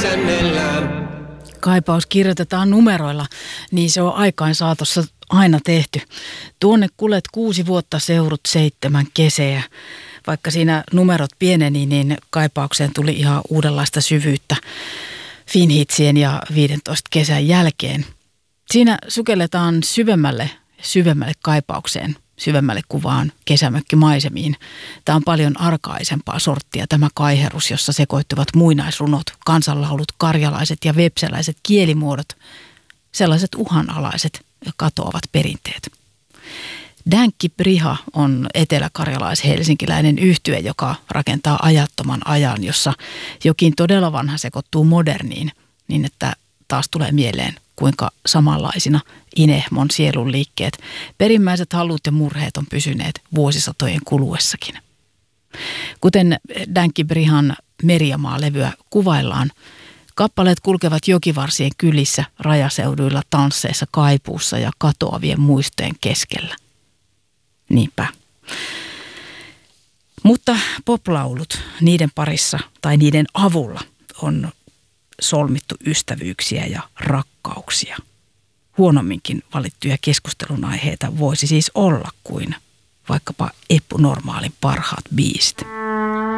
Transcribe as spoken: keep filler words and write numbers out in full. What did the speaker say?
isännellään. Kaipaus kirjoitetaan numeroilla, niin se on aikain saatossa aina tehty. Tuonne kulet kuusi vuotta, seurut seitsemän keseä. Vaikka siinä numerot pieneni, niin kaipaukseen tuli ihan uudenlaista syvyyttä Finhitsien ja viidentoista kesän jälkeen. Siinä sukelletaan syvemmälle, syvemmälle kaipaukseen, syvemmälle kuvaan kesämökkimaisemiin. Tämä on paljon arkaisempaa sorttia tämä kaiherus, jossa sekoittuvat muinaisrunot, kansanlaulut, karjalaiset ja vepseläiset kielimuodot, sellaiset uhanalaiset ja katoavat perinteet. Dänkki Briha on eteläkarjalais-helsinkiläinen yhtye, joka rakentaa ajattoman ajan, jossa jokin todella vanha sekoittuu moderniin, niin että taas tulee mieleen, kuinka samanlaisina Inehmon sielun liikkeet, perimmäiset halut ja murheet on pysyneet vuosisatojen kuluessakin. Kuten Dänkki Brihan Meriamaa-levyä kuvaillaan, kappaleet kulkevat jokivarsien kylissä, rajaseuduilla, tansseissa, kaipuussa ja katoavien muistojen keskellä. Niinpä. Mutta poplaulut, niiden parissa tai niiden avulla on solmittu ystävyyksiä ja rakkauksia. Huonomminkin valittuja keskustelun aiheita voisi siis olla kuin vaikkapa Eppu Normaalin parhaat biisit.